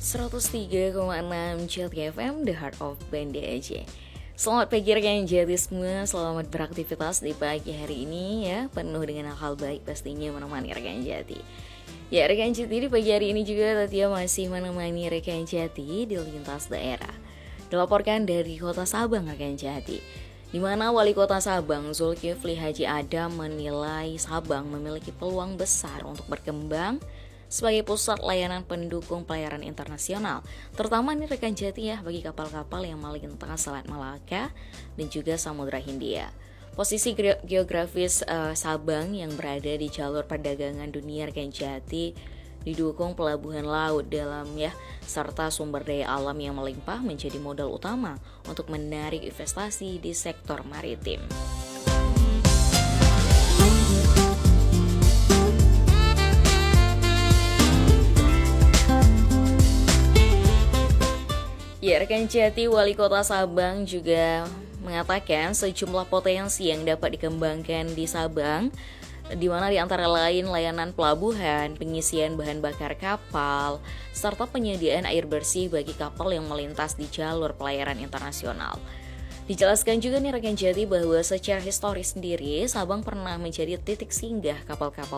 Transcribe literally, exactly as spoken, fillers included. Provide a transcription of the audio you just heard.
seratus tiga koma enam Jati F M, The Heart of Banda Aceh. Selamat pagi rekan Jati semua, selamat beraktivitas di pagi hari ini ya, penuh dengan hal baik pastinya menemani rekan Jati. Ya rekan Jati, di pagi hari ini juga Tatia masih menemani rekan Jati di lintas daerah. Dilaporkan dari kota Sabang rekan Jati, di mana Wali Kota Sabang Zulkifli Haji Adam menilai Sabang memiliki peluang besar untuk berkembang sebagai pusat layanan pendukung pelayaran internasional, terutama nih rekan Jati ya bagi kapal-kapal yang melintas Selat Malaka dan juga Samudra Hindia. Posisi geografis uh, Sabang yang berada di jalur perdagangan dunia rekan Jati didukung pelabuhan laut dalam ya serta sumber daya alam yang melimpah menjadi modal utama untuk menarik investasi di sektor maritim. Ya, rekan Jati, Wali Kota Sabang juga mengatakan sejumlah potensi yang dapat dikembangkan di Sabang, di mana di antara lain layanan pelabuhan, pengisian bahan bakar kapal, serta penyediaan air bersih bagi kapal yang melintas di jalur pelayaran internasional. Dijelaskan juga nih rekan Jati bahwa secara historis sendiri Sabang pernah menjadi titik singgah kapal-kapal